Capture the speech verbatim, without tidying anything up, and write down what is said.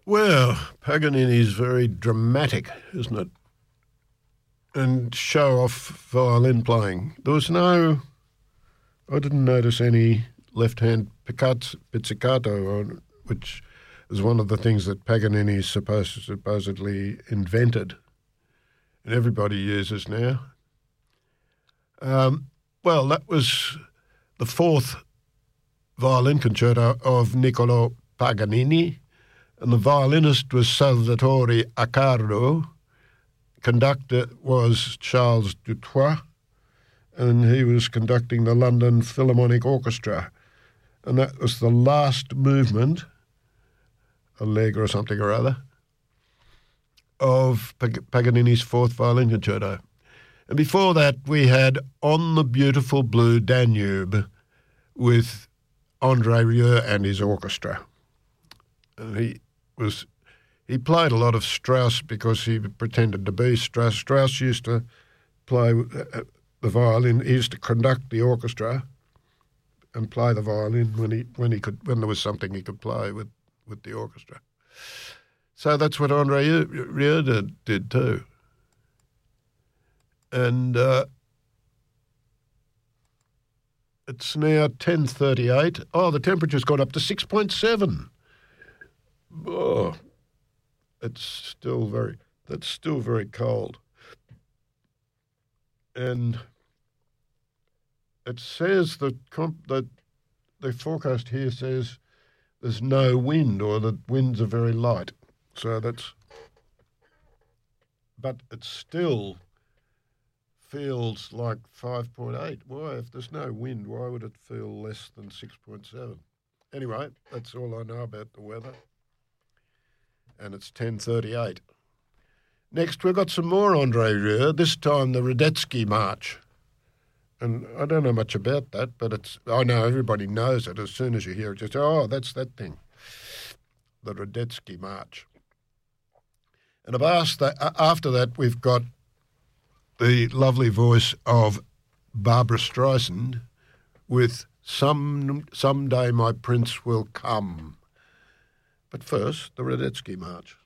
Well, Paganini's very dramatic, isn't it? And show-off violin playing. There was no... I didn't notice any left-hand pizzicato, pizzicato which is one of the things that Paganini supposed, supposedly invented, and everybody uses now. Um, well, that was the fourth violin concerto of Niccolò Paganini, and the violinist was Salvatore Accardo. Conductor was Charles Dutoit, and he was conducting the London Philharmonic Orchestra. And that was the last movement, Allegro or something or other, of Pag- Paganini's fourth violin concerto. And before that, we had On the Beautiful Blue Danube with André Rieu and his orchestra. And he was he played a lot of Strauss because he pretended to be Strauss. Strauss used to play uh, the violin. He used to conduct the orchestra and play the violin when he when he could when there was something he could play with, with the orchestra. So that's what André Rieu did, did too. And uh, it's now ten thirty-eight. Oh, the temperature's gone up to six point seven. Oh, it's still very, that's still very cold. And it says that comp, that the forecast here says there's no wind, or the winds are very light. So that's, but it still feels like five point eight. Why, if there's no wind, why would it feel less than six point seven? Anyway, that's all I know about the weather. And it's ten thirty-eight. Next, we've got some more André Rieu, this time the Radetzky March. And I don't know much about that, but it's, I know everybody knows it. As soon as you hear it, just, oh, that's that thing, the Radetzky March. And after that, we've got the lovely voice of Barbra Streisand with Some Someday My Prince Will Come. But first, the Radetzky March.